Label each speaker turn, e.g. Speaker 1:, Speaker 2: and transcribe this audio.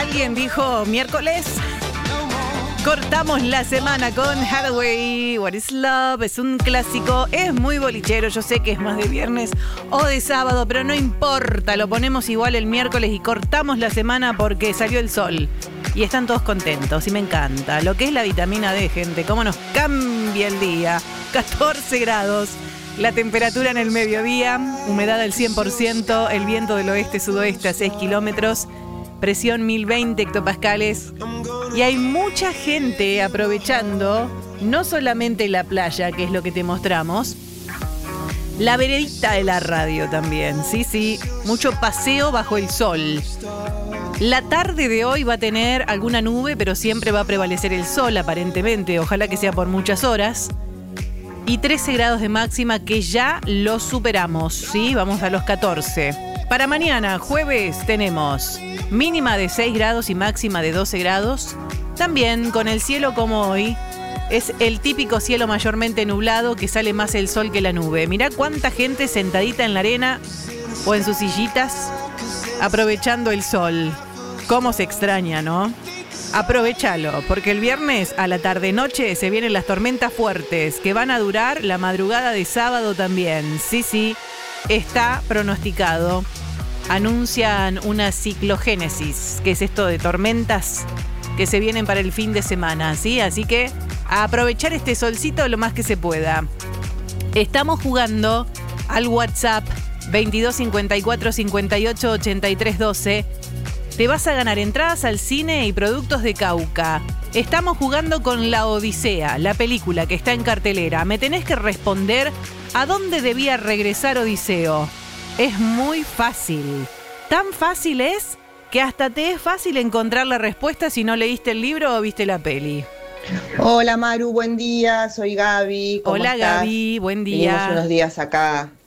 Speaker 1: Alguien dijo miércoles. Cortamos la semana con Hathaway, What is Love, es un clásico, es muy bolichero, yo sé que es más de viernes o de sábado, pero no importa, lo ponemos igual el miércoles y cortamos la semana porque salió el sol y están todos contentos y me encanta. Lo que es la vitamina D, gente, cómo nos cambia el día, 14 grados, la temperatura en el mediodía, humedad al 100%, el viento del oeste-sudoeste a 6 kilómetros, presión 1020 hectopascales. Y hay mucha gente aprovechando no solamente la playa, que es lo que te mostramos, la veredita de la radio también. Sí, mucho paseo bajo el sol. La tarde de hoy va a tener alguna nube, pero siempre va a prevalecer el sol aparentemente. Ojalá que sea por muchas horas. Y 13 grados de máxima que ya lo superamos, ¿sí? Vamos a los 14. Para mañana, jueves, tenemos mínima de 6 grados y máxima de 12 grados. También con el cielo como hoy, es el típico cielo mayormente nublado que sale más el sol que la nube. Mirá cuánta gente sentadita en la arena o en sus sillitas aprovechando el sol. Cómo se extraña, ¿no? Aprovechalo, porque el viernes a la tarde-noche se vienen las tormentas fuertes que van a durar la madrugada de sábado también. Sí, está pronosticado. Anuncian una ciclogénesis, que es esto de tormentas que se vienen para el fin de semana, ¿sí? Así que a aprovechar este solcito lo más que se pueda. Estamos jugando al WhatsApp 22 54 58 83 12. Te vas a ganar entradas al cine y productos de Cauca. Estamos jugando con La Odisea, la película que está en cartelera. Me tenés que responder a dónde debía regresar Odiseo. Es muy fácil. Tan fácil es que hasta te es fácil encontrar la respuesta si no leíste el libro o viste la peli.
Speaker 2: Hola Maru, buen día, soy Gaby. ¿Cómo
Speaker 1: Hola
Speaker 2: estás?
Speaker 1: Gaby, buen día.
Speaker 2: Venimos unos días acá